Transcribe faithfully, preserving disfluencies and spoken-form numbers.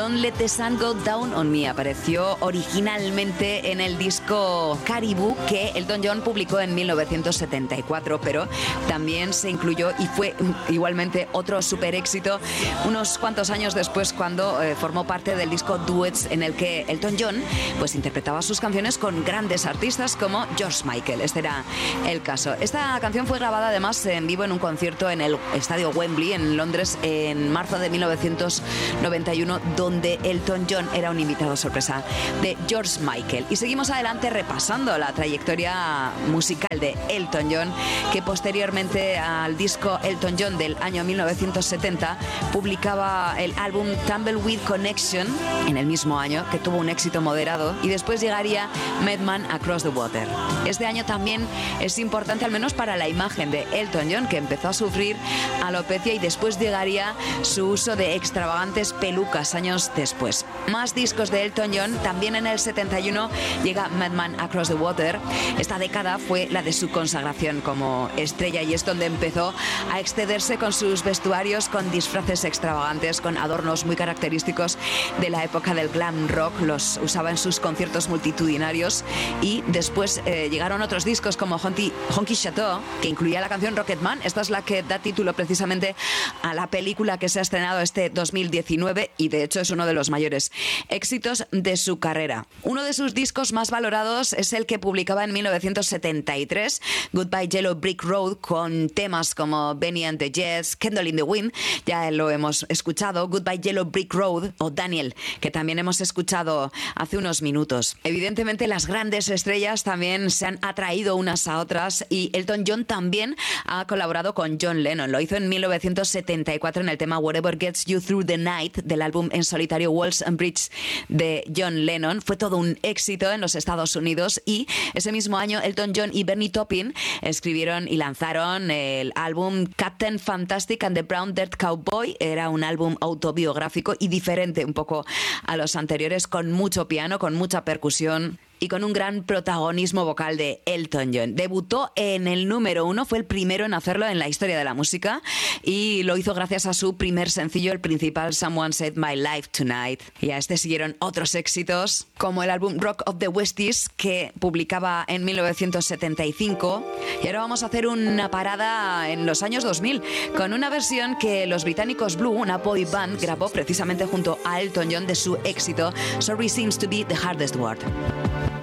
Don't Let the Sun Go Down on Me apareció originalmente en el disco Caribou que Elton John publicó en mil novecientos setenta y cuatro, pero también se incluyó y fue igualmente otro super éxito unos cuantos años después, cuando eh, formó parte del disco Duets, en el que Elton John pues interpretaba sus canciones con grandes artistas como George Michael. Este era el caso. Esta canción fue grabada además en vivo en un concierto en el estadio Wembley en Londres en marzo de mil novecientos noventa y uno, donde Elton John era un invitado sorpresa de George Michael. Y seguimos adelante repasando la trayectoria musical de Elton John, que posteriormente al disco Elton John del año mil novecientos setenta publicaba el álbum Tumbleweed Connection en el mismo año, que tuvo un éxito moderado, y después llegaría Madman Across the Water. Este año también es importante, al menos para la imagen de Elton John, que empezó a sufrir alopecia, y después llegaría su uso de extravagantes pelucas años después. Más discos de Elton John. También en el setenta y uno llega Madman Across the Water. Esta década fue la de su consagración como estrella, y es donde empezó a excederse con sus vestuarios, con disfraces extravagantes, con adornos muy característicos de la época del glam rock. Los usaba en sus conciertos multitudinarios, y después eh, llegaron otros discos como Honky, Honky Chateau, que incluía la canción Rocketman. Esta es la que da título precisamente a la película que se ha estrenado este dos mil diecinueve, y de hecho es uno de los mayores éxitos de su carrera. Uno de sus discos más valorados es el que publicaba en mil novecientos setenta y tres, Goodbye Yellow Brick Road, con temas como Benny and the Jets, Candle in the Wind, ya lo hemos escuchado, Goodbye Yellow Brick Road, o Daniel, que también hemos escuchado hace unos minutos. Evidentemente las grandes estrellas también se han atraído unas a otras, y Elton John también ha colaborado con John Lennon. Lo hizo en mil novecientos setenta y cuatro en el tema Whatever Gets You Through the Night del álbum en solitario Walls and Bridges de John Lennon. Fue todo un éxito en los Estados Unidos, y ese mismo año Elton John y Bernie Taupin escribieron y lanzaron el álbum Captain Fantastic and the Brown Dirt Cowboy. Era un álbum autobiográfico y diferente un poco a los anteriores, con mucho piano, con mucha percusión y con un gran protagonismo vocal de Elton John. Debutó en el número uno, fue el primero en hacerlo en la historia de la música, y lo hizo gracias a su primer sencillo, el principal, Someone Saved My Life Tonight. Y a este siguieron otros éxitos, como el álbum Rock of the Westies, que publicaba en mil novecientos setenta y cinco. Y ahora vamos a hacer una parada en los años dos mil, con una versión que los británicos Blue, una boy band, grabó precisamente junto a Elton John de su éxito Sorry Seems to Be the Hardest Word.